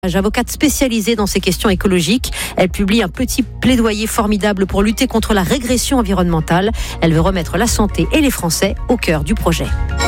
Avocate spécialisée dans ces questions écologiques, elle publie un petit plaidoyer formidable pour lutter contre la régression environnementale. Elle veut remettre la santé et les Français au cœur du projet.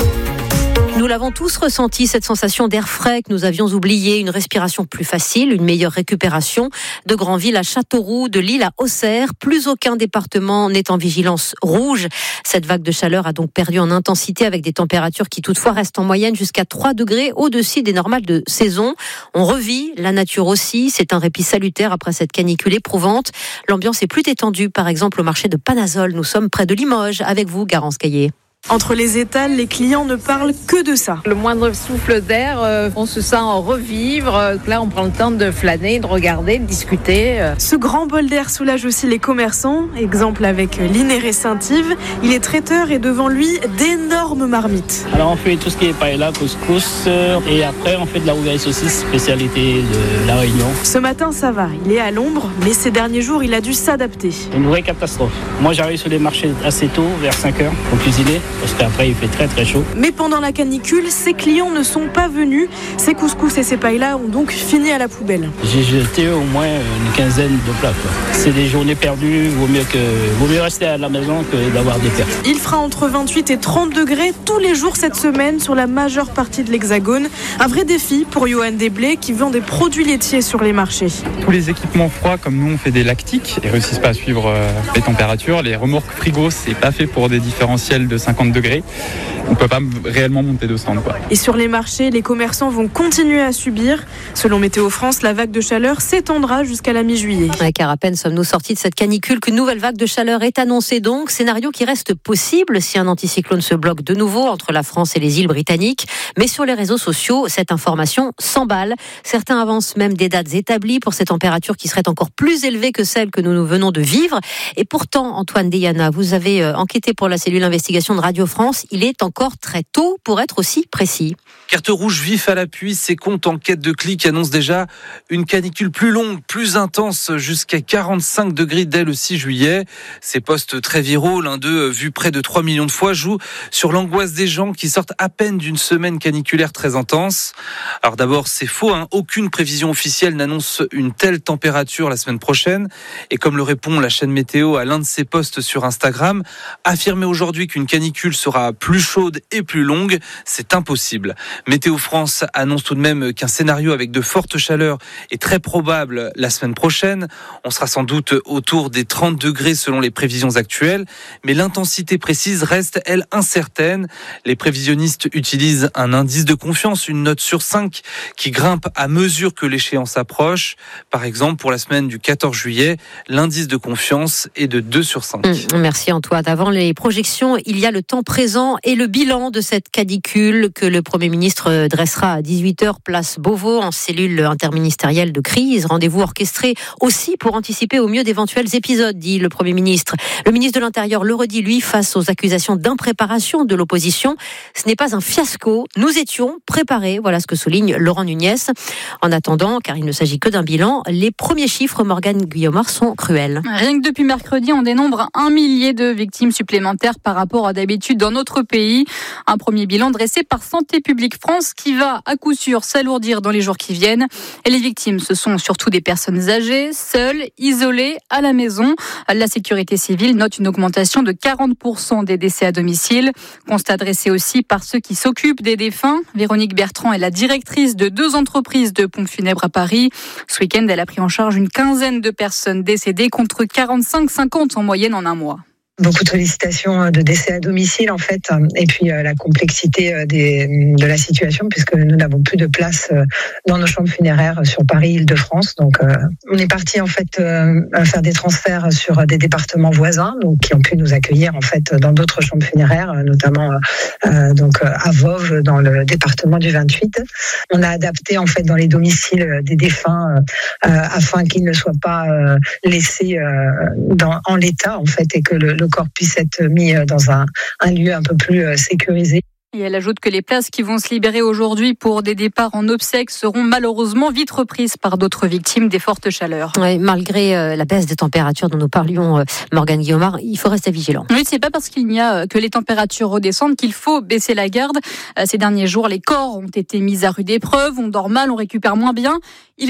Nous l'avons tous ressenti, cette sensation d'air frais que nous avions oublié, une respiration plus facile, une meilleure récupération. De Granville à Châteauroux, de Lille à Auxerre, plus aucun département n'est en vigilance rouge. Cette vague de chaleur a donc perdu en intensité avec des températures qui toutefois restent en moyenne jusqu'à 3 degrés au-dessus des normales de saison. On revit, la nature aussi, c'est un répit salutaire après cette canicule éprouvante. L'ambiance est plus détendue, par exemple au marché de Panazol. Nous sommes près de Limoges, avec vous Garance Caillé. Entre les étals, les clients ne parlent que de ça. Le moindre souffle d'air, on se sent en revivre. Là, on prend le temps de flâner, de regarder, de discuter. Ce grand bol d'air soulage aussi les commerçants. Exemple avec l'Inéré Saint-Yves. Il est traiteur et devant lui, d'énormes marmites. Alors, on fait tout ce qui est paella, couscous. Et après, on fait de la rougaille saucisse, spécialité de La Réunion. Ce matin, ça va. Il est à l'ombre, mais ces derniers jours, il a dû s'adapter. Une vraie catastrophe. Moi, j'arrive sur les marchés assez tôt, vers 5h, pour cuisiner. Parce qu'après il fait très très chaud. Mais pendant la canicule, ces clients ne sont pas venus. Ces couscous et ces paillas ont donc fini à la poubelle. J'ai jeté au moins une quinzaine de plats. C'est des journées perdues, vaut mieux rester à la maison que d'avoir des pertes. Il fera entre 28 et 30 degrés tous les jours cette semaine sur la majeure partie de l'Hexagone. Un vrai défi pour Johan Desblés qui vend des produits laitiers sur les marchés. Tous les équipements froids comme nous on fait des lactiques, ils réussissent pas à suivre les températures. Les remorques frigo c'est pas fait pour des différentiels de 50 degrés. On peut pas réellement monter de stand, quoi. Et sur les marchés, les commerçants vont continuer à subir. Selon Météo France, la vague de chaleur s'étendra jusqu'à la mi-juillet. Car à peine sommes-nous sortis de cette canicule qu'une nouvelle vague de chaleur est annoncée donc. Scénario qui reste possible si un anticyclone se bloque de nouveau entre la France et les îles britanniques. Mais sur les réseaux sociaux, cette information s'emballe. Certains avancent même des dates établies pour ces températures qui seraient encore plus élevées que celles que nous venons de vivre. Et pourtant, Antoine Deyana, vous avez enquêté pour la cellule investigation de Radio France. Il est encore très tôt pour être aussi précis. Carte rouge vif à l'appui, ces comptes en quête de clics annoncent déjà une canicule plus longue, plus intense, jusqu'à 45 degrés dès le 6 juillet. Ces posts très viraux, l'un d'eux vu près de 3 millions de fois, jouent sur l'angoisse des gens qui sortent à peine d'une semaine caniculaire très intense. Alors d'abord, c'est faux, aucune prévision officielle n'annonce une telle température la semaine prochaine. Et comme le répond la chaîne Météo à l'un de ses posts sur Instagram, affirmer aujourd'hui qu'une canicule sera plus chaude et plus longue, c'est impossible. Météo France annonce tout de même qu'un scénario avec de fortes chaleurs est très probable la semaine prochaine. On sera sans doute autour des 30 degrés selon les prévisions actuelles, mais l'intensité précise reste, elle, incertaine. Les prévisionnistes utilisent un indice de confiance, une note sur 5, qui grimpe à mesure que l'échéance approche. Par exemple, pour la semaine du 14 juillet, l'indice de confiance est de 2 sur 5. Merci Antoine. Avant les projections, il y a le temps présent et le bilan de cette canicule que le Premier ministre dressera à 18h, place Beauvau, en cellule interministérielle de crise. Rendez-vous orchestré aussi pour anticiper au mieux d'éventuels épisodes, dit le Premier ministre. Le ministre de l'Intérieur le redit, lui, face aux accusations d'impréparation de l'opposition. Ce n'est pas un fiasco. Nous étions préparés. Voilà ce que souligne Laurent Nunez. En attendant, car il ne s'agit que d'un bilan, les premiers chiffres, Morgane Guillaumard, sont cruels. Rien que depuis mercredi, on dénombre 1 millier de victimes supplémentaires par rapport à d'habitude dans notre pays. Un premier bilan dressé par Santé publique France qui va à coup sûr s'alourdir dans les jours qui viennent. Et les victimes, ce sont surtout des personnes âgées, seules, isolées, à la maison. La sécurité civile note une augmentation de 40% des décès à domicile. Constat dressé aussi par ceux qui s'occupent des défunts. Véronique Bertrand est la directrice de 2 entreprises de pompes funèbres à Paris. Ce week-end, elle a pris en charge une quinzaine de personnes décédées contre 45-50 en moyenne en un mois. Beaucoup de sollicitations de décès à domicile en fait, et puis la complexité de la situation puisque nous n'avons plus de place dans nos chambres funéraires sur Paris, Île-de-France. Donc on est parti en fait faire des transferts sur des départements voisins, donc qui ont pu nous accueillir en fait dans d'autres chambres funéraires, notamment donc à Voves dans le département du 28. On a adapté en fait dans les domiciles des défunts afin qu'ils ne soient pas laissés en l'état en fait et que le corps puisse être mis dans un lieu un peu plus sécurisé. Et elle ajoute que les places qui vont se libérer aujourd'hui pour des départs en obsèques seront malheureusement vite reprises par d'autres victimes des fortes chaleurs. Ouais, malgré la baisse des températures dont nous parlions, Morgane Guillaumard, il faut rester vigilant. Oui, c'est pas parce qu'il n'y a que les températures redescendent qu'il faut baisser la garde. Ces derniers jours, les corps ont été mis à rude épreuve, on dort mal, on récupère moins bien.